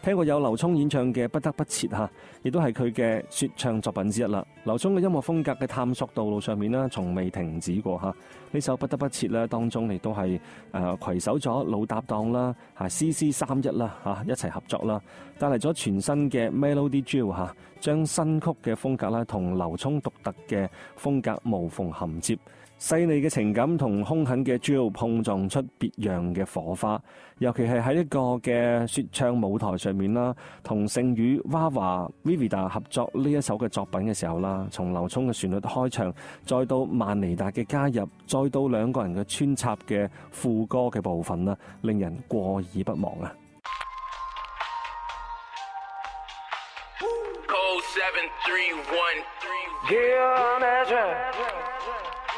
聽過有劉聰演唱嘅《不得不切》嚇，亦都係佢嘅說唱作品之一啦。劉聰嘅音樂風格嘅探索道路上面呢，從未停止過嚇。呢首《不得不切》咧，當中亦都係攜手咗老搭檔啦嚇，CC31啦嚇一齊合作啦，帶嚟咗全新嘅 Melody Drill 嚇，將新曲嘅風格啦同劉聰獨特嘅風格無縫銜接。細膩嘅情感同兇狠嘅 drill 碰撞出別樣嘅火花，尤其係喺一個嘅說唱舞台上面啦，同盛宇、娃娃、Vivida 合作呢一首嘅作品嘅時候啦，從劉聰嘅旋律開場，再到曼尼達嘅加入，再到兩個人嘅穿插嘅副歌嘅部分啦，令人過耳不忘啊 ！Code 731. Yeah, that's right.